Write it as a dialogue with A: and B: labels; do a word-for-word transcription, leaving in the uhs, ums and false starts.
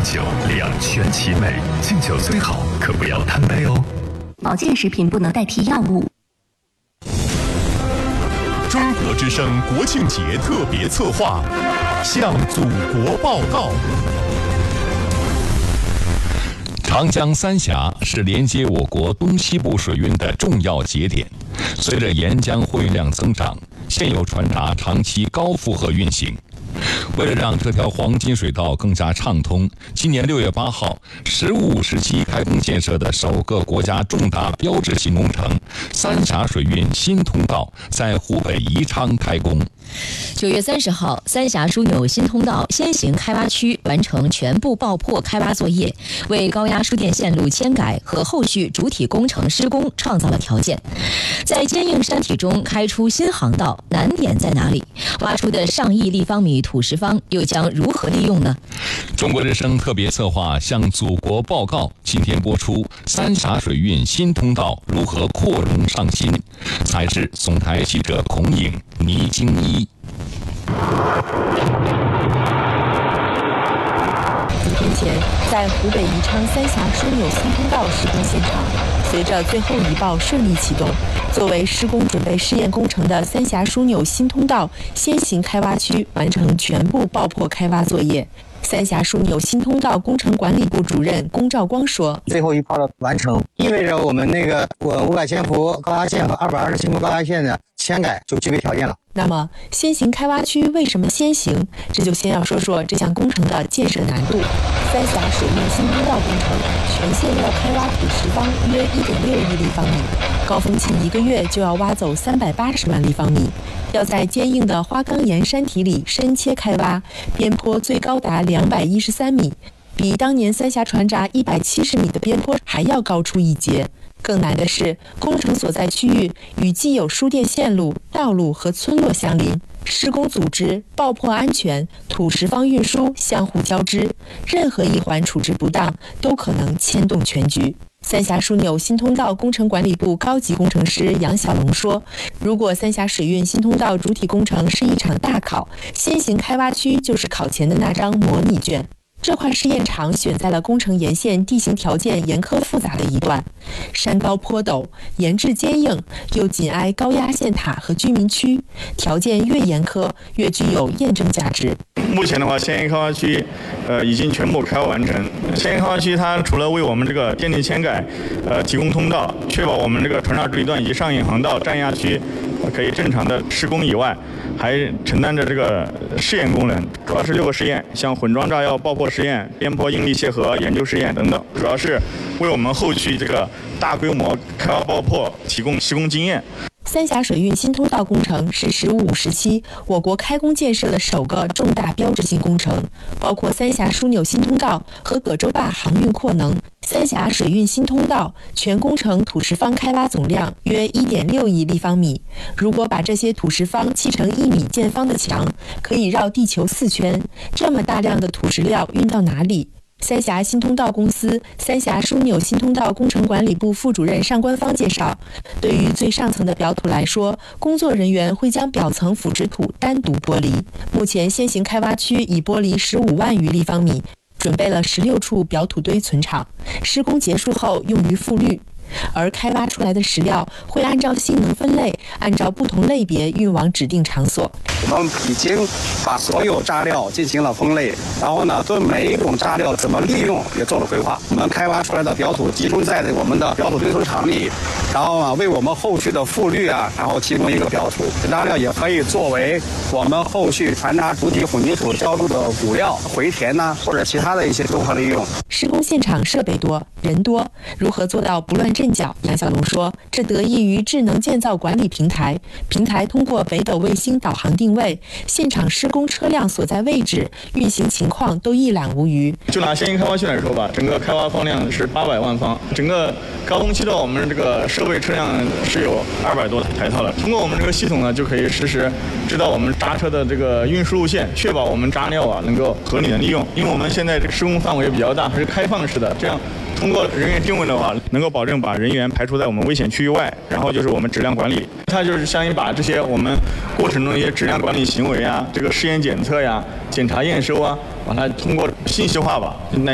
A: 酒，两全其美。敬酒虽好，可不要贪杯哦。
B: 保健食品不能代替药物。
C: 中国之声国庆节特别策划，向祖国报告。长江三峡是连接我国东西部水运的重要节点，随着沿江货运量增长，现有船闸长期高负荷运行。为了让这条黄金水道更加畅通，今年六月八号，十五、十七开工建设的首个国家重大标志性工程——三峡水运新通道在湖北宜昌开工。
D: 九月三十号，三峡枢纽新通道先行开挖区完成全部爆破开挖作业，为高压输电线路迁改和后续主体工程施工创造了条件。在坚硬山体中开出新航道，难点在哪里？挖出的上亿立方米土石方又将如何利用呢？
C: 中国之声特别策划向祖国报告，今天播出三峡水运新通道如何扩容上新。采制总台记者孔颖、倪京一。
E: 几天前，在湖北宜昌三峡枢纽新通道施工现场，随着最后一爆顺利启动，作为施工准备试验工程的三峡枢纽新通道先行开挖区完成全部爆破开挖作业。三峡枢纽新通道工程管理部主任龚兆光说：“
F: 最后一炮的完成，意味着我们那个我五百千伏高压线和二百二十千伏高压线的迁改就具备条件了。”
E: 那么，先行开挖区为什么先行？这就先要说说这项工程的建设难度。三峡水运新通道工程全线要开挖土石方约 一点六亿立方米，高峰期一个月就要挖走三百八十万立方米，要在坚硬的花岗岩山体里深切开挖，边坡最高达两百一十三米，比当年三峡船闸一百七十米的边坡还要高出一截。更难的是，工程所在区域与既有输电线路、道路和村落相邻，施工组织、爆破安全、土石方运输相互交织，任何一环处置不当，都可能牵动全局。三峡枢纽新通道工程管理部高级工程师杨小龙说：“如果三峡水运新通道主体工程是一场大考，先行开挖区就是考前的那张模拟卷。”这块试验场选在了工程沿线地形条件严苛复杂的一段，山高坡陡，岩质坚硬，又紧挨高压线塔和居民区，条件越严苛，越具有验证价值。
G: 目前的话，先行开挖区，呃，已经全部开挖完成。先行开挖区它除了为我们这个电力迁改，呃，提供通道，确保我们这个船闸主体段以及上引航道、占压区可以正常的施工以外，还承担着这个试验功能，主要是六个实验，像混装炸药爆破实验、边坡应力切合研究实验等等，主要是为我们后续这个大规模开挖爆破提供施工经验。
E: 三峡水运新通道工程是十五、十七我国开工建设的首个重大标志性工程，包括三峡枢纽新通道和葛洲坝航运扩能。三峡水运新通道全工程土石方开挖总量约 一点六亿立方米，如果把这些土石方砌成一米见方的墙，可以绕地球四圈。这么大量的土石料运到哪里？三峡新通道公司三峡枢纽新通道工程管理部副主任尚官方介绍，对于最上层的表土来说，工作人员会将表层腐殖土单独剥离。目前先行开挖区已剥离十五万余立方米，准备了十六处表土堆存场，施工结束后用于复滤。而开挖出来的石料会按照性能分类，按照不同类别运往指定场所。
F: 我们已经把所有渣料进行了分类，然后呢，对每一种渣料怎么利用也做了规划。我们开挖出来的表土集中在我们的表土堆存场里，然后呢，为我们后续的复滤啊，然后提供一个表土。渣料也可以作为我们后续船闸主体混凝土浇筑的骨料、回填呐、啊，或者其他的一些综合利用。
E: 施工现场设备多，人多，如何做到不乱阵脚？杨小龙说，这得益于智能建造管理平台，平台通过北斗卫星导航定位，现场施工车辆所在位置、运行情况都一览无余。
G: 就拿先行开挖区来说吧，整个开挖方量是八百万方，整个高峰期的我们这个设备车辆是有二百多台套了。通过我们这个系统呢，就可以实时知道我们渣车的这个运输路线，确保我们渣料啊能够合理的利用。因为我们现在这个施工范围比较大，还是开放式的，这样通过人员定位的话，能够保证把人员排除在我们危险区域外。然后就是我们质量管理，它就是相当于把这些我们过程中的一些质量管理行为啊，这个试验检测呀、检查验收啊，把它通过信息化吧。